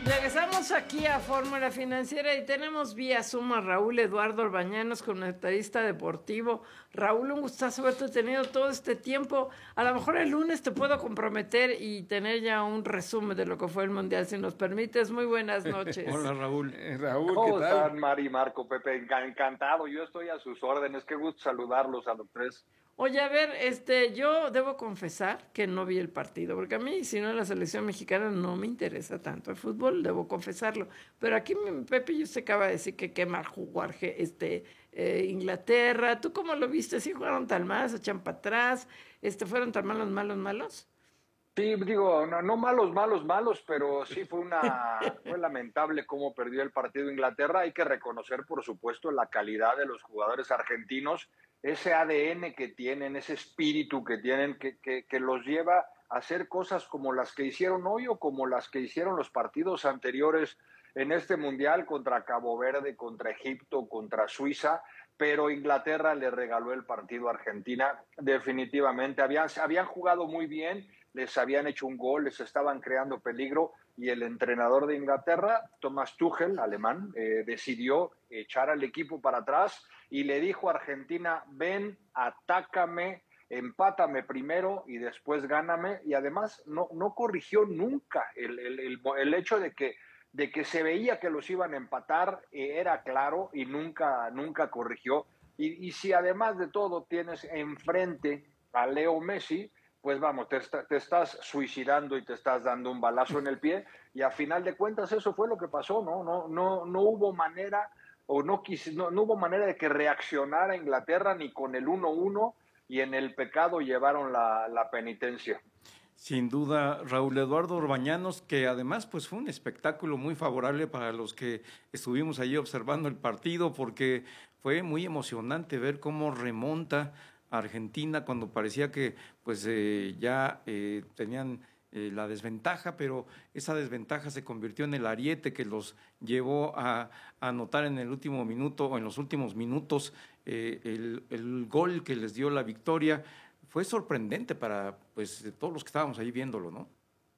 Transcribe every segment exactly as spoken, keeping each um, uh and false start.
Regresamos aquí a Fórmula Financiera y tenemos vía Zoom a Raúl Eduardo Orbañanos, comentarista deportivo. Raúl, un gustazo haberte tenido todo este tiempo. A lo mejor el lunes te puedo comprometer y tener ya un resumen de lo que fue el Mundial, si nos permites. Muy buenas noches. Hola, Raúl. Eh, Raúl, ¿Cómo ¿qué tal? están, Mari, Marco, Pepe? Encantado, yo estoy a sus órdenes. Qué gusto saludarlos a los tres. Oye, a ver, este, yo debo confesar que no vi el partido, porque a mí, si no, la selección mexicana no me interesa tanto el fútbol, debo confesarlo. Pero aquí Pepe, yo se acaba de decir que qué mal jugar este, eh, Inglaterra. ¿Tú cómo lo viste? ¿Sí jugaron tan mal, se echan para atrás? Este, ¿fueron tan malos, malos, malos? Sí, digo, no, no malos, malos, malos, pero sí fue una fue lamentable cómo perdió el partido Inglaterra. Hay que reconocer, por supuesto, la calidad de los jugadores argentinos, ese A D N que tienen, ese espíritu que tienen, que, que, que los lleva a hacer cosas como las que hicieron hoy o como las que hicieron los partidos anteriores en este Mundial contra Cabo Verde, contra Egipto, contra Suiza. Pero Inglaterra le regaló el partido a Argentina, definitivamente. Habían, habían jugado muy bien, les habían hecho un gol, les estaban creando peligro, y el entrenador de Inglaterra, Thomas Tuchel, alemán, eh, decidió echar al equipo para atrás y le dijo a Argentina: ven, atácame, empátame primero y después gáname. Y además no, no corrigió nunca el, el, el, el hecho de que de que se veía que los iban a empatar, eh, era claro, y nunca, nunca corrigió. Y, y si además de todo tienes enfrente a Leo Messi, pues vamos, te, te estás suicidando y te estás dando un balazo en el pie, y a final de cuentas eso fue lo que pasó, ¿no? No, no, no hubo manera, o no, quis, no, no hubo manera de que reaccionara Inglaterra ni con el uno uno, y en el pecado llevaron la, la penitencia. Sin duda, Raúl Eduardo Orbañanos, que además pues fue un espectáculo muy favorable para los que estuvimos allí observando el partido, porque fue muy emocionante ver cómo remonta Argentina cuando parecía que pues eh, ya eh, tenían eh, la desventaja, pero esa desventaja se convirtió en el ariete que los llevó a, a anotar en el último minuto o en los últimos minutos eh, el, el gol que les dio la victoria. Fue sorprendente para pues todos los que estábamos ahí viéndolo, ¿no?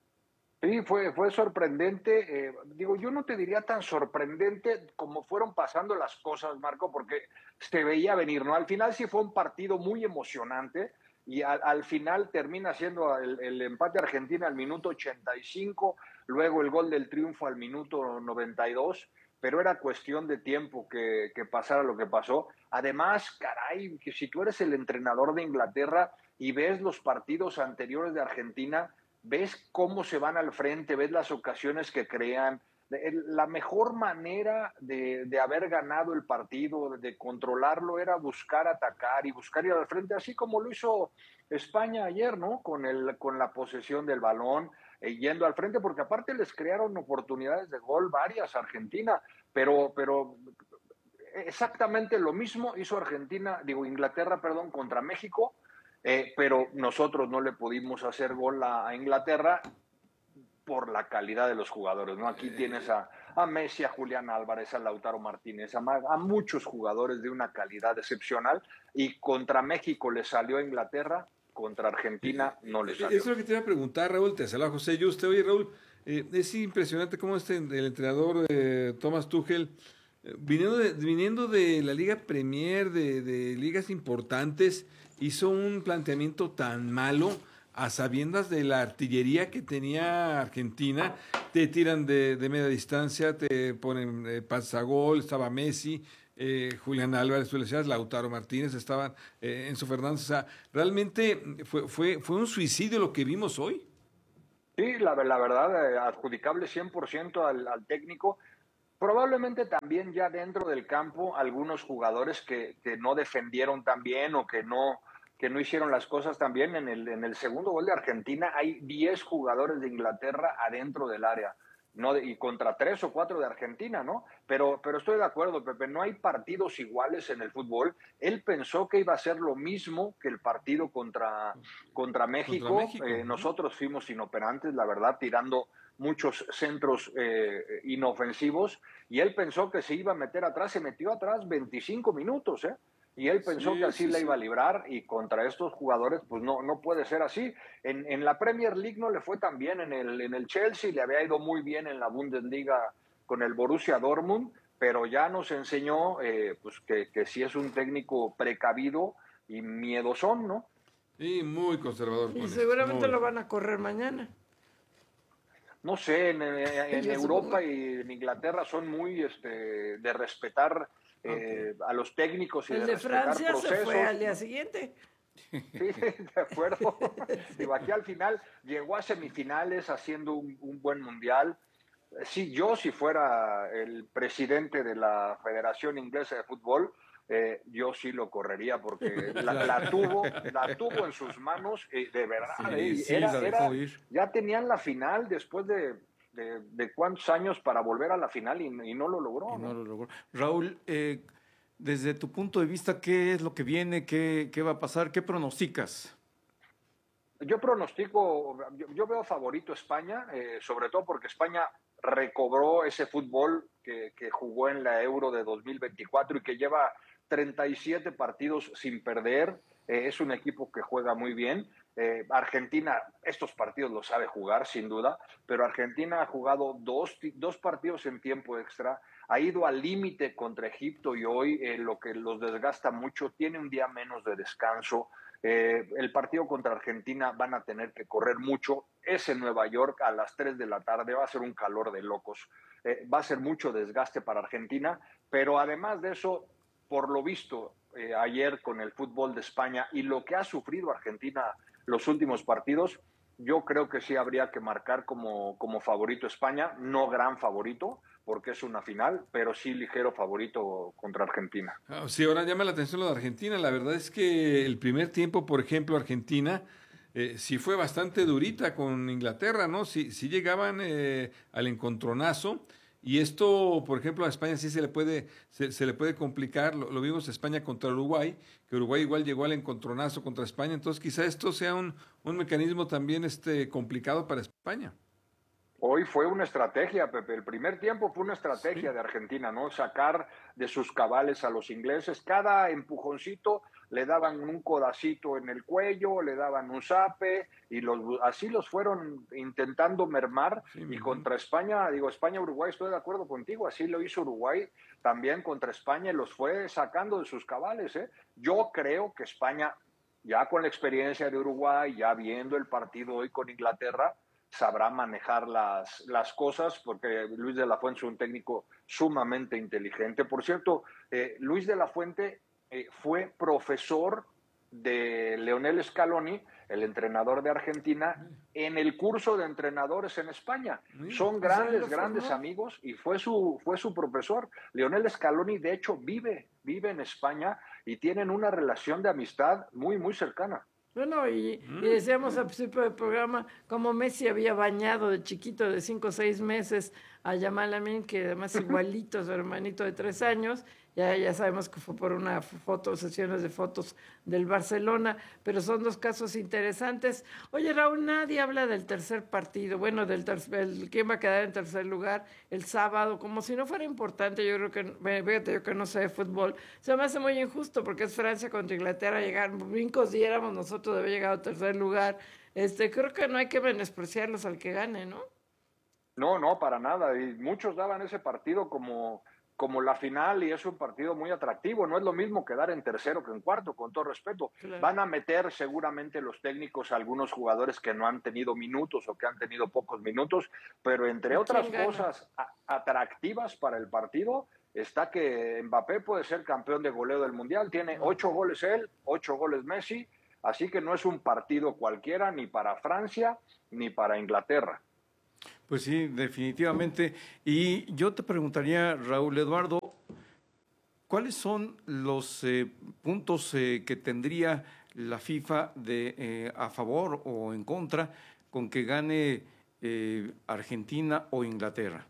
Sí, fue, fue sorprendente. Eh, digo, yo no te diría tan sorprendente como fueron pasando las cosas, Marco, porque se veía venir, ¿no? Al final sí fue un partido muy emocionante, y al, al final termina siendo el, el empate Argentina al minuto ochenta y cinco, luego el gol del triunfo al minuto noventa y dos, pero era cuestión de tiempo que, que pasara lo que pasó. Además, caray, que si tú eres el entrenador de Inglaterra y ves los partidos anteriores de Argentina, ves cómo se van al frente, ves las ocasiones que crean. La mejor manera de, de haber ganado el partido, de controlarlo, era buscar atacar y buscar ir al frente, así como lo hizo España ayer, ¿no? Con, el, con la posesión del balón, eh, yendo al frente, porque aparte les crearon oportunidades de gol varias a Argentina, pero, pero exactamente lo mismo hizo Argentina, digo Inglaterra, perdón, contra México. Eh, pero nosotros no le pudimos hacer gol a, a Inglaterra por la calidad de los jugadores, ¿no? Aquí tienes a, a Messi, a Julián Álvarez, a Lautaro Martínez, a, a muchos jugadores de una calidad excepcional, y contra México le salió a Inglaterra, contra Argentina no le salió. Eso es lo que te iba a preguntar, Raúl. Te saluda José Yuste. Oye, Raúl, eh, es impresionante cómo este el entrenador eh, Thomas Tuchel, eh, viniendo, de, viniendo de la Liga Premier, de, de ligas importantes, hizo un planteamiento tan malo a sabiendas de la artillería que tenía Argentina. Te tiran de, de media distancia, te ponen eh, pasagol, estaba Messi, eh, Julián Álvarez, tú le decías, Lautaro Martínez, estaban eh, Enzo Fernández. O sea, realmente fue, fue, fue un suicidio lo que vimos hoy. Sí, la, la verdad, eh, adjudicable cien por ciento al, al técnico. Probablemente también ya dentro del campo algunos jugadores que, que no defendieron tan bien, o que no, que no hicieron las cosas tan bien. En el, en el segundo gol de Argentina hay diez jugadores de Inglaterra adentro del área, ¿no? Y contra tres o cuatro de Argentina, ¿no? Pero, pero estoy de acuerdo, Pepe, no hay partidos iguales en el fútbol. Él pensó que iba a ser lo mismo que el partido contra, contra México. Contra México. Eh, nosotros fuimos inoperantes, la verdad, tirando muchos centros eh, inofensivos, y él pensó que se iba a meter atrás, se metió atrás veinticinco minutos, ¿eh? Y él pensó Sí, que así sí, la sí. iba a librar y contra estos jugadores, pues no, no puede ser así. En, en la Premier League no le fue tan bien, en el, en el Chelsea le había ido muy bien en la Bundesliga con el Borussia Dortmund, pero ya nos enseñó eh, pues que, que sí es un técnico precavido y miedosón, ¿no? Y muy conservador Y con eso. seguramente Muy. lo van a correr mañana. No sé, en, en Yo supongo. Europa y en Inglaterra son muy este, de respetar Ok. eh, a los técnicos y El de de respetar Francia se fue procesos, al día ¿no? siguiente. Sí, de acuerdo. Digo, aquí al final llegó a semifinales haciendo un, un buen mundial. Sí, yo si fuera el presidente de la Federación Inglesa de Fútbol, eh, yo sí lo correría porque la, la tuvo, la tuvo en sus manos, eh, de verdad, Sí, eh, sí, era, la dejó era, ir. ya tenían la final después de, de, de cuántos años para volver a la final y, y no lo Y logró, no ¿no? lo logró. Raúl, eh, desde tu punto de vista, ¿qué es lo que viene? ¿Qué, qué va a pasar? ¿Qué pronosticas? Yo pronostico, yo, yo veo favorito España, eh, sobre todo porque España recobró ese fútbol que, que jugó en la Euro de dos mil veinticuatro y que lleva treinta y siete partidos sin perder. Eh, es un equipo que juega muy bien. Eh, Argentina, estos partidos los sabe jugar, sin duda, pero Argentina ha jugado dos, dos partidos en tiempo extra, ha ido al límite contra Egipto y hoy eh, lo que los desgasta mucho, tiene un día menos de descanso. Eh, el partido contra Argentina van a tener que correr mucho. Es en Nueva York a las tres de la tarde, va a ser un calor de locos. Eh, va a ser mucho desgaste para Argentina, pero además de eso, por lo visto eh, ayer con el fútbol de España y lo que ha sufrido Argentina los últimos partidos, yo creo que sí habría que marcar como, como favorito España, no gran favorito, porque es una final, pero sí ligero favorito contra Argentina. Ah, sí, ahora llama la atención lo de Argentina. La verdad es que el primer tiempo, por ejemplo, Argentina eh, sí fue bastante durita con Inglaterra, ¿no? Sí, sí llegaban eh, al encontronazo. Y esto, por ejemplo, a España sí se le puede, se, se le puede complicar. Lo, lo vimos España contra Uruguay, que Uruguay igual llegó al encontronazo contra España. Entonces, quizá esto sea un, un mecanismo también este, complicado para España. Hoy fue una estrategia, Pepe. El primer tiempo fue una estrategia Sí. de Argentina, ¿no? Sacar de sus cabales a los ingleses. Cada empujoncito le daban un codacito en el cuello, le daban un zape, y los, así los fueron intentando mermar. Sí, Y ujú. contra España, digo, España-Uruguay, estoy de acuerdo contigo, así lo hizo Uruguay también contra España y los fue sacando de sus cabales, ¿eh? Yo creo que España, ya con la experiencia de Uruguay, ya viendo el partido hoy con Inglaterra, sabrá manejar las, las cosas, porque Luis de la Fuente es un técnico sumamente inteligente. Por cierto, eh, Luis de la Fuente eh, fue profesor de Leonel Scaloni, el entrenador de Argentina, en el curso de entrenadores en España. Mira. Son O sea, él lo grandes, grandes formó. amigos y fue su, fue su profesor. Leonel Scaloni, de hecho, vive, vive en España y tienen una relación de amistad muy, muy cercana. Bueno, y, y Mm, decíamos al principio del programa como Messi había bañado de chiquito de cinco o seis meses a Yamal Amin, que además igualito a su hermanito de tres años. Ya, ya sabemos que fue por una foto, sesiones de fotos del Barcelona, pero son dos casos interesantes. Oye, Raúl, nadie habla del tercer partido, bueno, del tercer, el, quién va a quedar en tercer lugar el sábado, como si no fuera importante. Yo creo que, fíjate, yo que no sé de fútbol, se me hace muy injusto porque es Francia contra Inglaterra, llegar, brincos diéramos nosotros de haber llegado a tercer lugar. Este, creo que no hay que menospreciarlos al que gane, ¿no? No, no, para nada. Y muchos daban ese partido como, como la final y es un partido muy atractivo. No es lo mismo quedar en tercero que en cuarto, con todo respeto. Claro. Van a meter seguramente los técnicos a algunos jugadores que no han tenido minutos o que han tenido pocos minutos, pero entre ¿Y otras quién gana? cosas a- atractivas para el partido está que Mbappé puede ser campeón de goleo del Mundial. Tiene ocho goles él, ocho goles Messi, así que no es un partido cualquiera ni para Francia ni para Inglaterra. Pues sí, definitivamente. Y yo te preguntaría, Raúl Eduardo, ¿cuáles son los eh, puntos eh, que tendría la FIFA de, eh, a favor o en contra con que gane eh, Argentina o Inglaterra?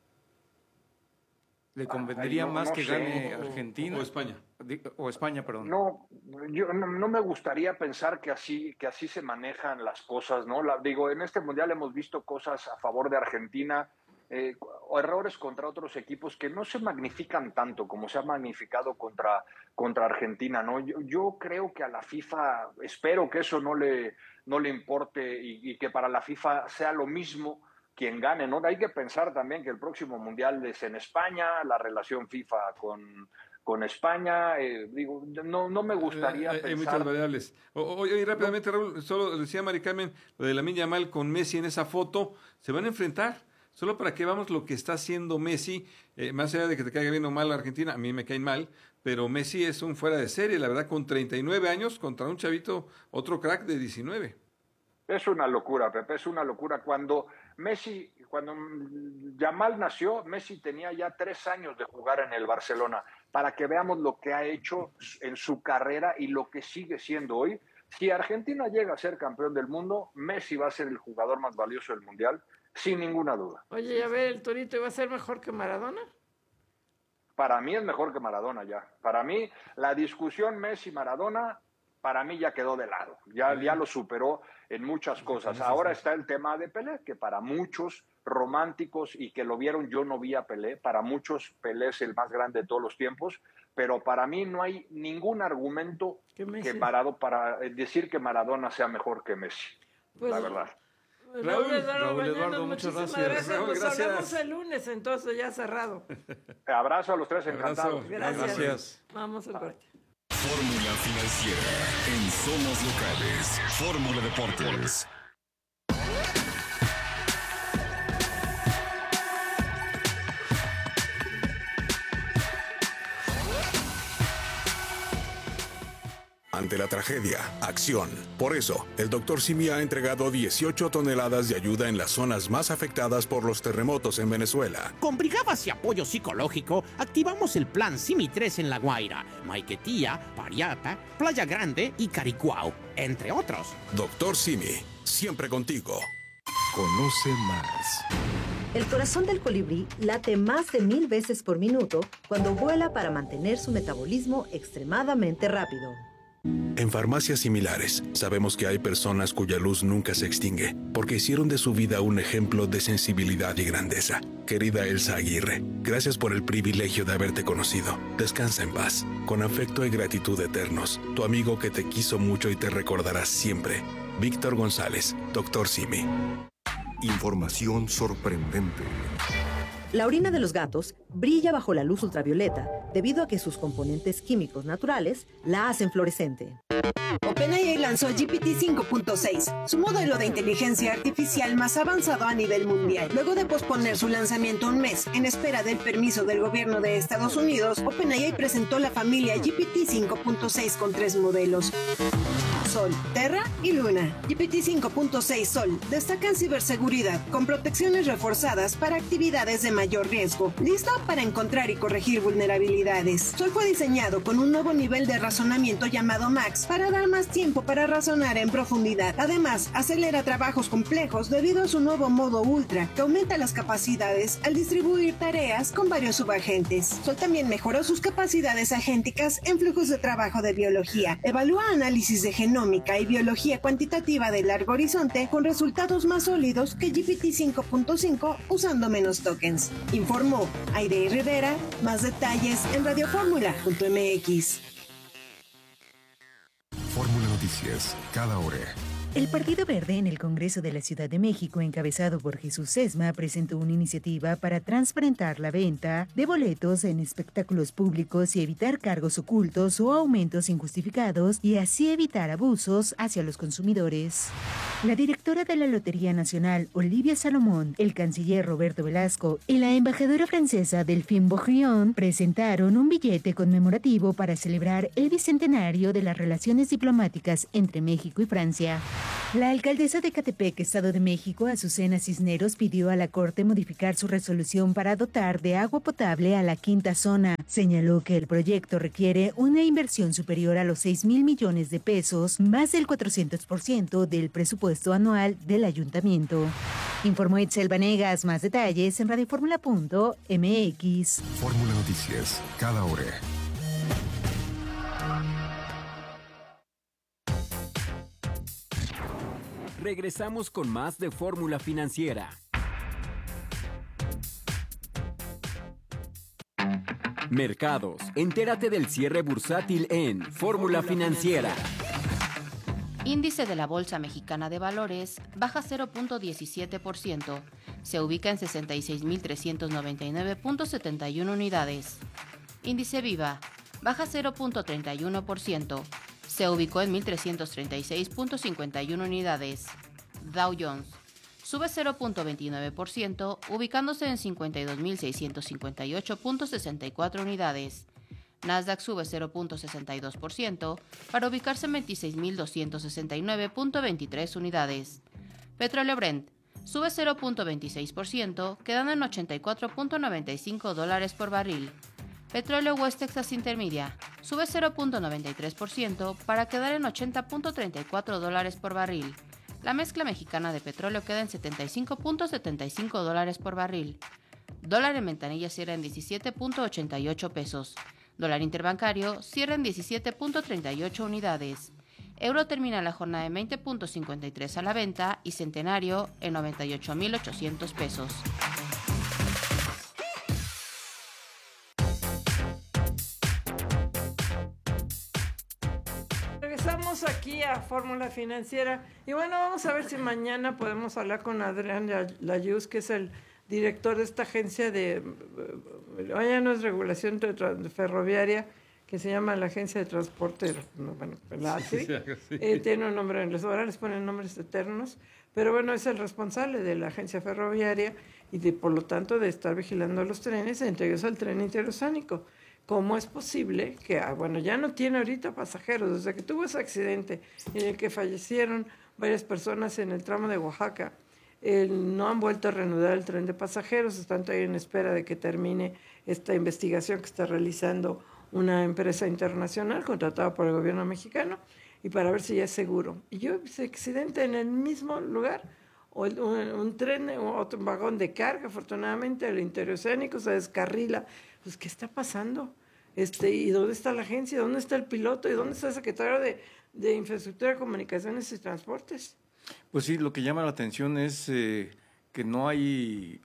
¿Le Ay, convendría no, más no que sé. gane O, Argentina o España. Di- o España, perdón? No, yo no, no me gustaría pensar que así, que así se manejan las cosas, ¿no? La, digo, en este mundial hemos visto cosas a favor de Argentina. Eh, errores contra otros equipos que no se magnifican tanto como se ha magnificado contra, contra Argentina, ¿no? Yo, yo creo que a la FIFA, espero que eso no le, no le importe y, y que para la FIFA sea lo mismo quien gane, ¿no? Hay que pensar también que el próximo Mundial es en España, la relación FIFA con, con España, eh, digo, no, no me gustaría eh, pensar... Hay muchas variables. Oye, rápidamente, Raúl, solo decía Mari Carmen, lo de Lamine Yamal con Messi en esa foto, se van a enfrentar, solo para que veamos lo que está haciendo Messi, eh, más allá de que te caiga bien o mal la Argentina, a mí me caen mal, pero Messi es un fuera de serie, la verdad, con treinta y nueve años contra un chavito, otro crack de diecinueve. Es una locura, Pepe, es una locura. Cuando Messi, cuando Yamal nació, Messi tenía ya tres años de jugar en el Barcelona, para que veamos lo que ha hecho en su carrera y lo que sigue siendo hoy. Si Argentina llega a ser campeón del mundo, Messi va a ser el jugador más valioso del Mundial, sin ninguna duda. Oye, a ver, el Torito iba a ser mejor que Maradona. Para mí es mejor que Maradona ya. Para mí, la discusión Messi-Maradona, para mí ya quedó de lado. Ya, ya lo superó en muchas cosas. Ahora está el tema de Pelé, que para muchos románticos y que lo vieron, yo no vi a Pelé. Para muchos, Pelé es el más grande de todos los tiempos. Pero para mí no hay ningún argumento que Maradona, para decir que Maradona sea mejor que Messi. Pues, la verdad. Raúl, Raúl, Eduardo, Raúl Eduardo, muchas gracias. gracias. Raúl, pues gracias. Hablamos el lunes, entonces ya cerrado. Abrazo a los tres, encantados. Gracias. gracias. Vamos al corte. Fórmula Financiera en Somos Locales. Fórmula Deportes. Ante la tragedia, acción. Por eso, el doctor Simi ha entregado dieciocho toneladas de ayuda en las zonas más afectadas por los terremotos en Venezuela. Con brigadas y apoyo psicológico, activamos el plan Simi tres en La Guaira, Maiquetía, Pariata, Playa Grande y Caricuao, entre otros. Doctor Simi, siempre contigo. Conoce más. El corazón del colibrí late más de mil veces por minuto cuando vuela para mantener su metabolismo extremadamente rápido. En farmacias similares, sabemos que hay personas cuya luz nunca se extingue, porque hicieron de su vida un ejemplo de sensibilidad y grandeza. Querida Elsa Aguirre, gracias por el privilegio de haberte conocido. Descansa en paz. Con afecto y gratitud eternos, tu amigo que te quiso mucho y te recordará siempre. Víctor González, doctor Simi. Información sorprendente. La orina de los gatos brilla bajo la luz ultravioleta debido a que sus componentes químicos naturales la hacen fluorescente. OpenAI lanzó G P T cinco punto seis, su modelo de inteligencia artificial más avanzado a nivel mundial. Luego de posponer su lanzamiento un mes en espera del permiso del gobierno de Estados Unidos, OpenAI presentó la familia G P T cinco punto seis con tres modelos: Sol, Terra y Luna. G P T cinco punto seis Sol destaca en ciberseguridad con protecciones reforzadas para actividades de mayor riesgo, listo para encontrar y corregir vulnerabilidades. Sol fue diseñado con un nuevo nivel de razonamiento llamado Max para dar más tiempo para razonar en profundidad. Además, acelera trabajos complejos debido a su nuevo modo Ultra, que aumenta las capacidades al distribuir tareas con varios subagentes. Sol también mejoró sus capacidades agénticas en flujos de trabajo de biología. Evalúa análisis de genómica y biología cuantitativa de largo horizonte con resultados más sólidos que G P T cinco punto cinco usando menos tokens. Informó Aire Rivera. Más detalles en radioformula punto m x. Fórmula Noticias, cada hora. El Partido Verde en el Congreso de la Ciudad de México, encabezado por Jesús Sesma, presentó una iniciativa para transparentar la venta de boletos en espectáculos públicos y evitar cargos ocultos o aumentos injustificados y así evitar abusos hacia los consumidores. La directora de la Lotería Nacional, Olivia Salomón, el canciller Roberto Velasco y la embajadora francesa Delphine Bourguignon presentaron un billete conmemorativo para celebrar el bicentenario de las relaciones diplomáticas entre México y Francia. La alcaldesa de Ecatepec, Estado de México, Azucena Cisneros, pidió a la Corte modificar su resolución para dotar de agua potable a la quinta zona. Señaló que el proyecto requiere una inversión superior a los seis mil millones de pesos, más del cuatrocientos por ciento del presupuesto anual del ayuntamiento. Informó Itzel Vanegas. Más detalles en radioformula punto m x. Fórmula Noticias, cada hora. Regresamos con más de Fórmula Financiera. Mercados. Entérate del cierre bursátil en Fórmula Financiera. Índice de la Bolsa Mexicana de Valores baja cero punto diecisiete por ciento. Se ubica en sesenta y seis mil trescientos noventa y nueve punto setenta y uno unidades. Índice Viva baja cero punto treinta y uno por ciento. Se ubicó en mil trescientos treinta y seis punto cincuenta y uno unidades. Dow Jones sube cero punto veintinueve por ciento, ubicándose en cincuenta y dos mil seiscientos cincuenta y ocho punto sesenta y cuatro unidades. Nasdaq sube cero punto sesenta y dos por ciento para ubicarse en veintiséis mil doscientos sesenta y nueve punto veintitrés unidades. Petróleo Brent sube cero punto veintiséis por ciento, quedando en ochenta y cuatro punto noventa y cinco dólares por barril. Petróleo West Texas Intermedia sube cero punto noventa y tres por ciento para quedar en ochenta punto treinta y cuatro dólares por barril. La mezcla mexicana de petróleo queda en setenta y cinco punto setenta y cinco dólares por barril. Dólar en ventanilla cierra en diecisiete punto ochenta y ocho pesos. Dólar interbancario cierra en diecisiete punto treinta y ocho unidades. Euro termina la jornada en veinte punto cincuenta y tres a la venta y centenario en noventa y ocho mil ochocientos pesos. Regresamos aquí a Fórmula Financiera y bueno, vamos a ver si mañana podemos hablar con Adrián Layuz, que es el director de esta agencia de, ya no es regulación de, de ferroviaria, que se llama la Agencia de Transporte, bueno, la A T R I, sí, sí. Eh, tiene un nombre, les ahora les ponen nombres eternos, pero bueno, es el responsable de la agencia ferroviaria y de, por lo tanto, de estar vigilando los trenes, entre ellos el tren interoceánico. ¿Cómo es posible que, ah, bueno, ya no tiene ahorita pasajeros? Desde que tuvo ese accidente en el que fallecieron varias personas en el tramo de Oaxaca, eh, no han vuelto a reanudar el tren de pasajeros, están todavía en espera de que termine esta investigación que está realizando una empresa internacional contratada por el gobierno mexicano y para ver si ya es seguro. Y yo, ese accidente en el mismo lugar, o el, un, un tren o otro vagón de carga, afortunadamente el interoceánico se descarrila. Pues, ¿qué está pasando? Este, ¿y dónde está la agencia? ¿Dónde está el piloto? ¿Y dónde está el secretario de, de Infraestructura, Comunicaciones y Transportes? Pues sí, lo que llama la atención es eh, que no hay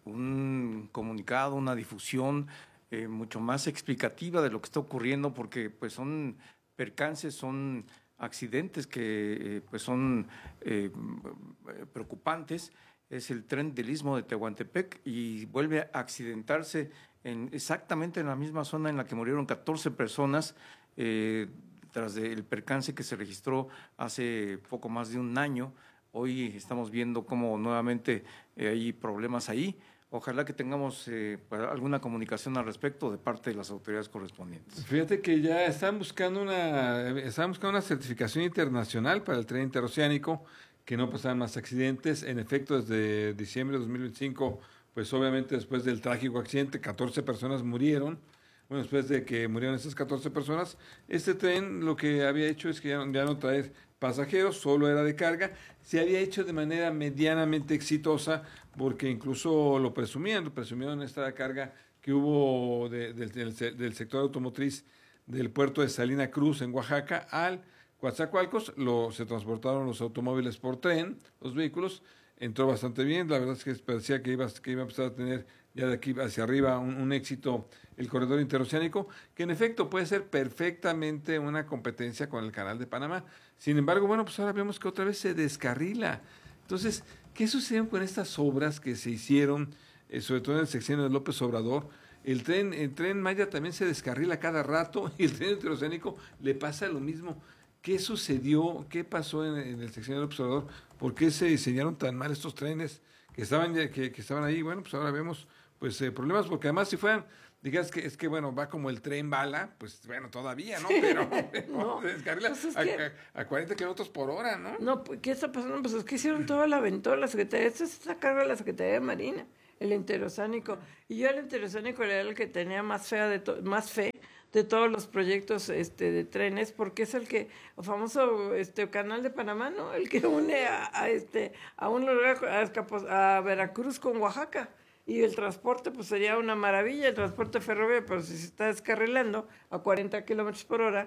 un comunicado, una difusión eh, mucho más explicativa de lo que está ocurriendo, porque pues son percances, son accidentes que eh, pues son eh, preocupantes. Es el tren del Istmo de Tehuantepec y vuelve a accidentarse en, exactamente en la misma zona en la que murieron catorce personas eh, tras del percance que se registró hace poco más de un año. Hoy estamos viendo cómo nuevamente eh, hay problemas ahí. Ojalá que tengamos eh, alguna comunicación al respecto de parte de las autoridades correspondientes. Fíjate que ya están buscando una, están buscando una certificación internacional para el tren interoceánico, que no pasaran más accidentes. En efecto, desde diciembre de dos mil veinticinco, pues obviamente después del trágico accidente, catorce personas murieron. Bueno, después de que murieron esas catorce personas, este tren lo que había hecho es que ya, ya no traer pasajeros, solo era de carga. Se había hecho de manera medianamente exitosa, porque incluso lo presumían, lo presumieron esta carga que hubo de, de, del, del sector automotriz del puerto de Salina Cruz en Oaxaca al Coatzacoalcos. Lo, se transportaron los automóviles por tren, los vehículos, entró bastante bien. La verdad es que parecía que iba, que iba a empezar a tener ya de aquí hacia arriba un, un éxito el corredor interoceánico, que en efecto puede ser perfectamente una competencia con el Canal de Panamá. Sin embargo, bueno, pues ahora vemos que otra vez se descarrila. Entonces, ¿qué sucedió con estas obras que se hicieron, eh, sobre todo en el sexenio de López Obrador? El tren, el tren Maya también se descarrila cada rato y el tren interoceánico le pasa lo mismo. ¿Qué sucedió? ¿Qué pasó en, en el sexenio de López Obrador? ¿Por qué se diseñaron tan mal estos trenes que estaban, que, que estaban ahí? Bueno, pues ahora vemos pues eh, problemas, porque además si fueran, digas que es que bueno, va como el tren bala, pues bueno, todavía, ¿no? Pero, pero no, se descarrila pues es a, que, a, a cuarenta kilómetros por hora, ¿no? No, ¿qué está pasando? Pues es que hicieron toda la aventura, la Secretaría, esto está a cargo de la Secretaría de Marina, el interoceánico. Y yo el interoceánico era el que tenía más, fea de to, más fe de todos los proyectos este, de trenes, porque es el que, el famoso este, Canal de Panamá, ¿no? El que une a, a, este, a, un lugar, a, a Veracruz con Oaxaca. Y el transporte, pues sería una maravilla, el transporte ferroviario, pero si se está descarrilando a cuarenta kilómetros por hora,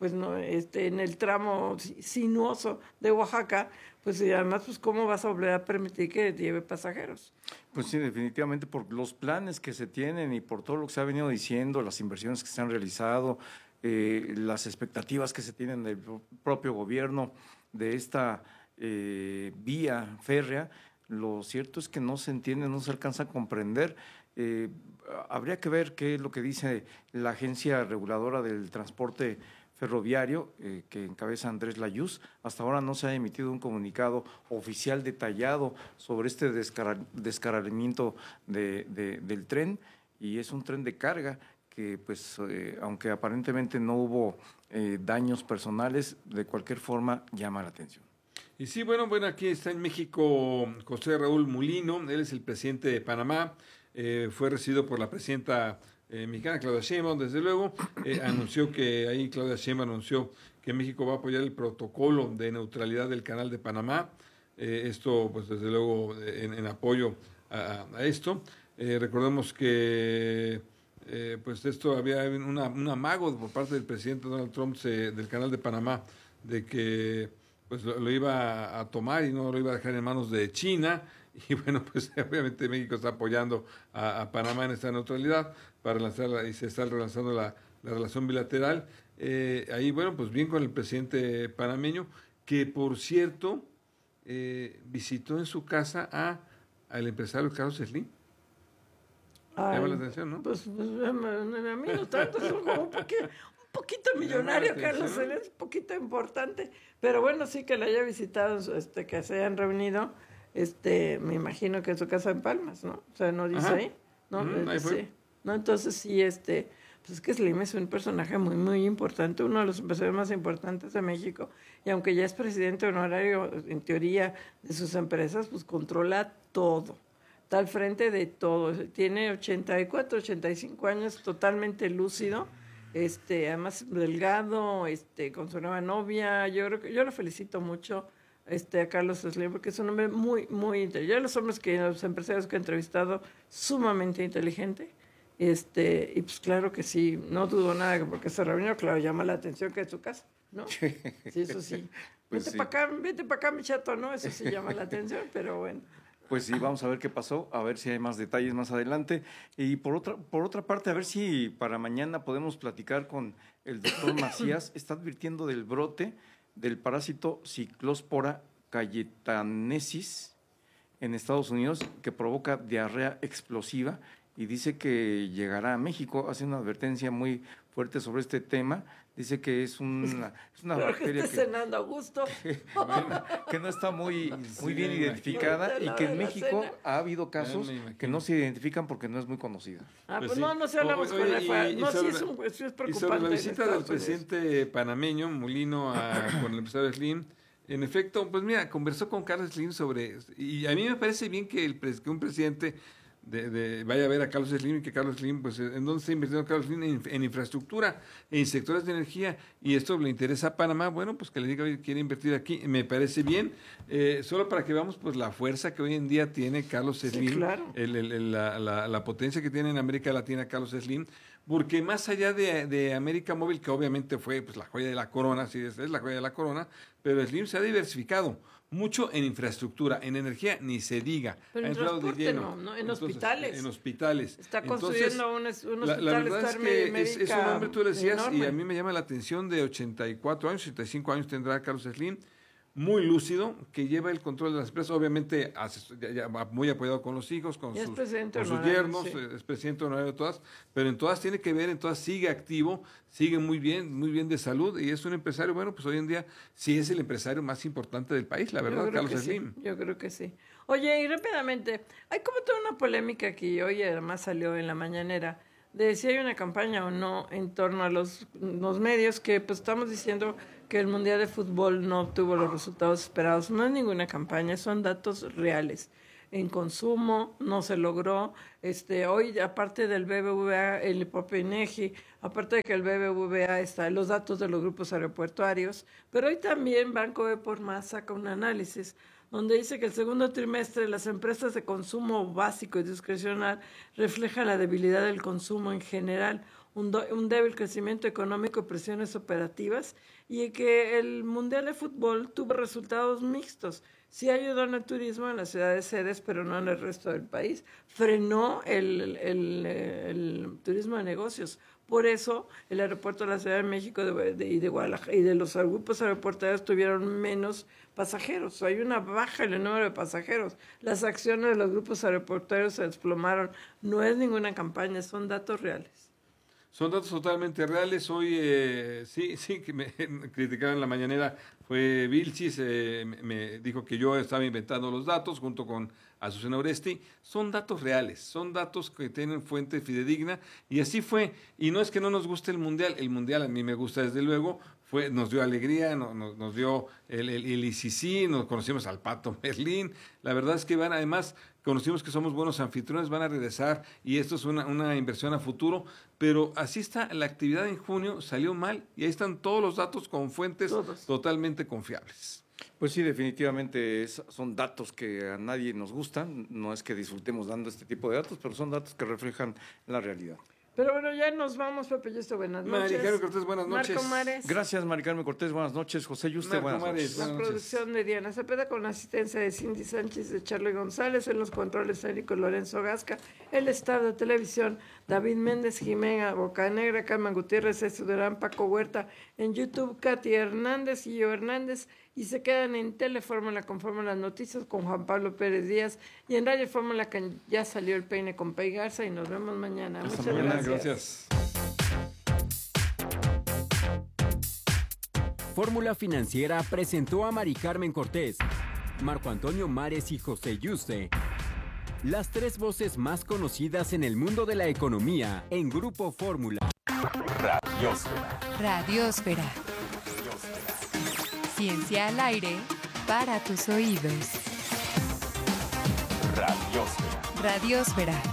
pues no, este, en el tramo sinuoso de Oaxaca, pues y además, pues cómo vas a volver a permitir que lleve pasajeros. Pues sí, definitivamente por los planes que se tienen y por todo lo que se ha venido diciendo, las inversiones que se han realizado, eh, las expectativas que se tienen del propio gobierno de esta eh, vía férrea, lo cierto es que no se entiende, no se alcanza a comprender. Eh, habría que ver qué es lo que dice la Agencia Reguladora del Transporte Ferroviario, eh, que encabeza Andrés Layuz. Hasta ahora no se ha emitido un comunicado oficial detallado sobre este descara, descarrilamiento de, de, del tren, y es un tren de carga que, pues, eh, aunque aparentemente no hubo eh, daños personales, de cualquier forma llama la atención. Y sí, bueno, bueno, aquí está en México José Raúl Mulino, él es el presidente de Panamá, eh, fue recibido por la presidenta eh, mexicana Claudia Sheinbaum, desde luego, eh, anunció que ahí Claudia Sheinbaum anunció que México va a apoyar el protocolo de neutralidad del Canal de Panamá, eh, esto pues desde luego en, en apoyo a, a esto. Eh, recordemos que eh, pues esto había una, un amago por parte del presidente Donald Trump se, del Canal de Panamá de que pues lo, lo iba a tomar y no lo iba a dejar en manos de China, y bueno, pues obviamente México está apoyando a, a Panamá en esta neutralidad para relanzarla, y se está relanzando la, la relación bilateral. Eh, ahí, bueno, pues bien con el presidente panameño, que por cierto eh, visitó en su casa a al empresario Carlos Slim. Llama la atención, ¿no? Pues, pues a mí no tanto, es como un poquito, un poquito millonario, Carlos Slim, es un poquito importante, pero bueno, sí que lo haya visitado, este, que se hayan reunido, este, me imagino que en su casa en Palmas, ¿no? O sea, no dice Ajá. ahí, ¿no? Mm, ahí fue. Sí. No, entonces sí, este, pues es que Slim es un personaje muy, muy importante, uno de los empresarios más importantes de México, y aunque ya es presidente honorario, en teoría, de sus empresas, pues controla todo, está al frente de todo, tiene ochenta y cuatro, ochenta y cinco años, totalmente lúcido, este, además delgado, este, con su nueva novia. Yo creo que yo lo felicito mucho, este, a Carlos Slim, porque es un hombre muy, muy inteligente. Yo los hombres que, los empresarios que he entrevistado, sumamente inteligente, este, y pues claro que sí, no dudo nada que porque se reunió, claro, llama la atención que es su casa, ¿no? Sí, eso sí. Pues vete sí. para acá, vete para acá, mi chato, ¿no? Eso sí llama la atención, pero bueno. Pues sí, vamos a ver qué pasó, a ver si hay más detalles más adelante. Y por otra, por otra parte, a ver si para mañana podemos platicar con el doctor Macías. Está advirtiendo del brote del parásito Cyclospora cayetanensis en Estados Unidos, que provoca diarrea explosiva, y dice que llegará a México. Hace una advertencia muy fuerte sobre este tema. Dice que es una, es una bacteria que, que, cenando a gusto. que, que no está muy, muy bien identificada, y que en México ha habido casos que no se identifican porque no es muy conocida. Ah, pues, pues sí. no, no se hablamos con él. No, sí es, un, sí es preocupante. Y sobre la visita del presidente panameño, Mulino, a, con el empresario Slim, en efecto, pues mira, conversó con Carlos Slim sobre, y a mí me parece bien que, el, que un presidente De, de, vaya a ver a Carlos Slim, y que Carlos Slim, pues, ¿en dónde está invirtiendo Carlos Slim? En, en infraestructura, en sectores de energía, y esto le interesa a Panamá. Bueno, pues que le diga, quiere invertir aquí, me parece bien, eh, solo para que veamos pues la fuerza que hoy en día tiene Carlos Slim, sí, claro. el, el, el, la, la, la potencia que tiene en América Latina Carlos Slim, porque más allá de, de América Móvil, que obviamente fue pues la joya de la corona, sí, es, es la joya de la corona, pero Slim se ha diversificado mucho en infraestructura, en energía, ni se diga. Pero en transporte no, no, en Entonces, hospitales. En hospitales. Está construyendo Entonces, un, un hospital. La, la verdad es que es, es un hombre, tú le decías, enorme. Y a mí me llama la atención, de ochenta y cuatro años, ochenta y cinco años tendrá Carlos Slim, muy lúcido, que lleva el control de las empresas, obviamente ya, ya, muy apoyado con los hijos, con sus, con sus yernos, sí. Es presidente honorario de todas, pero en todas tiene que ver, en todas sigue activo, sigue muy bien, muy bien de salud, y es un empresario, bueno, pues hoy en día sí es el empresario más importante del país, la verdad, Carlos Slim. Sí, yo creo que sí. Oye, y rápidamente, hay como toda una polémica que hoy además salió en la mañanera, de si hay una campaña o no en torno a los, los medios, que pues estamos diciendo que el Mundial de Fútbol no obtuvo los resultados esperados. No es ninguna campaña, son datos reales. En consumo no se logró. Este, hoy, aparte del B B V A, el propio INEGI, aparte de que el B B V A está en los datos de los grupos aeroportuarios, pero hoy también Banco B por Más saca un análisis donde dice que el segundo trimestre las empresas de consumo básico y discrecional reflejan la debilidad del consumo en general. un, do, un débil crecimiento económico y presiones operativas, y que el Mundial de Fútbol tuvo resultados mixtos. Sí ayudó en el turismo en las ciudades sedes, pero no en el resto del país. Frenó el, el, el, el turismo de negocios. Por eso el aeropuerto de la Ciudad de México de, de, y de Guadalajara y de los grupos aeroportuarios tuvieron menos pasajeros. Hay una baja en el número de pasajeros. Las acciones de los grupos aeroportuarios se desplomaron. No es ninguna campaña, son datos reales. Son datos totalmente reales. Hoy eh, sí, sí, que me criticaron en la mañanera, fue Vilchis, eh, me dijo que yo estaba inventando los datos junto con Azucena Oresti. Son datos reales, son datos que tienen fuente fidedigna, y así fue. Y no es que no nos guste el Mundial, el Mundial a mí me gusta desde luego, fue, nos dio alegría, no, no, nos dio el, el, el I C C, nos conocimos al Pato Merlín. La verdad es que van, además, conocimos que somos buenos anfitriones, van a regresar, y esto es una, una inversión a futuro, pero así está, la actividad en junio salió mal, y ahí están todos los datos con fuentes Todos. totalmente confiables. Pues sí, definitivamente es, son datos que a nadie nos gustan, no es que disfrutemos dando este tipo de datos, pero son datos que reflejan la realidad. Pero bueno, ya nos vamos, Pepe Yuste, buenas noches. Maricarmen Cortés, buenas noches. Marco Mares. Gracias, Maricarmen Cortés, buenas noches. José Yuste, Marco buenas Mares, noches. La buenas producción noches. de Diana Cepeda con la asistencia de Cindy Sánchez, de Charlie González, en los controles técnicos Lorenzo Gasca, el staff de televisión David Méndez, Jimena Bocanegra, Carmen Gutiérrez, César Durán, Paco Huerta, en YouTube Katy Hernández y yo Hernández, y se quedan en Telefórmula con Fórmula Noticias con Juan Pablo Pérez Díaz, y en Radio Fórmula que ya salió el peine con Pei Garza, y nos vemos mañana. Hasta Muchas mañana, gracias. gracias. Fórmula Financiera presentó a Mari Carmen Cortés, Marco Antonio Mares y José Yuste, las tres voces más conocidas en el mundo de la economía en Grupo Fórmula. Radiósfera. Radiósfera. Ciencia al aire para tus oídos. Radiósfera. Radiósfera.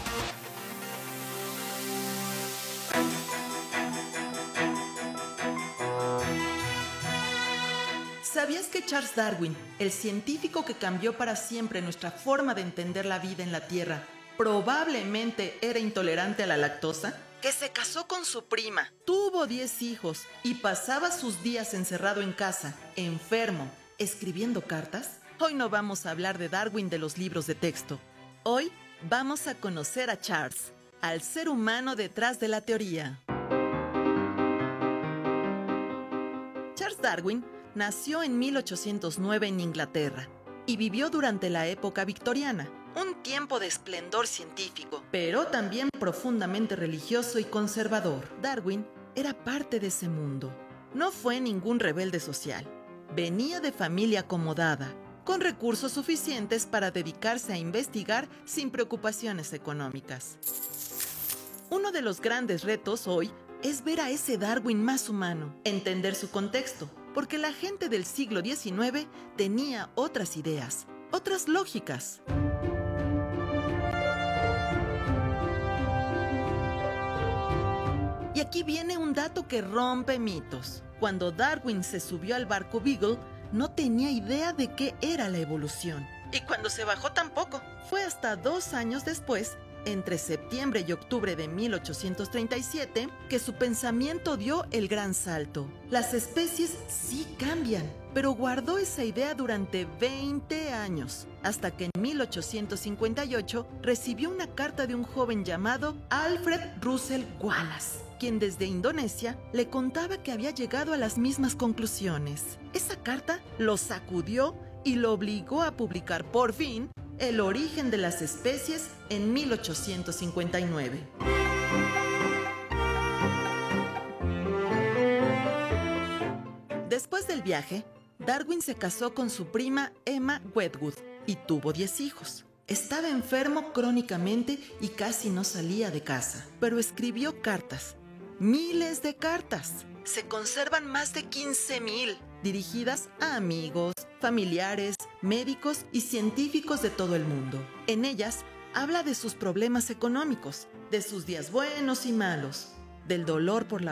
¿Sabías que Charles Darwin, el científico que cambió para siempre nuestra forma de entender la vida en la Tierra, probablemente era intolerante a la lactosa? Que se casó con su prima, tuvo diez hijos y pasaba sus días encerrado en casa, enfermo, escribiendo cartas. Hoy no vamos a hablar de Darwin de los libros de texto. Hoy vamos a conocer a Charles, al ser humano detrás de la teoría. Charles Darwin nació en mil ochocientos nueve en Inglaterra y vivió durante la época victoriana, un tiempo de esplendor científico, pero también profundamente religioso y conservador. Darwin era parte de ese mundo. No fue ningún rebelde social. Venía de familia acomodada, con recursos suficientes para dedicarse a investigar sin preocupaciones económicas. Uno de los grandes retos hoy es ver a ese Darwin más humano, entender su contexto, porque la gente del siglo diecinueve tenía otras ideas, otras lógicas. Y aquí viene un dato que rompe mitos. Cuando Darwin se subió al barco Beagle, no tenía idea de qué era la evolución. Y cuando se bajó tampoco. Fue hasta dos años después, entre septiembre y octubre de mil ochocientos treinta y siete, que su pensamiento dio el gran salto. Las especies sí cambian, pero guardó esa idea durante veinte años, hasta que en mil ochocientos cincuenta y ocho recibió una carta de un joven llamado Alfred Russel Wallace, quien desde Indonesia le contaba que había llegado a las mismas conclusiones. Esa carta lo sacudió y lo obligó a publicar por fin El origen de las especies en mil ochocientos cincuenta y nueve. Después del viaje, Darwin se casó con su prima Emma Wedgwood y tuvo diez hijos. Estaba enfermo crónicamente y casi no salía de casa, pero escribió cartas, miles de cartas. Se conservan más de quince mil, dirigidas a amigos, familiares, médicos y científicos de todo el mundo. En ellas habla de sus problemas económicos, de sus días buenos y malos, del dolor por la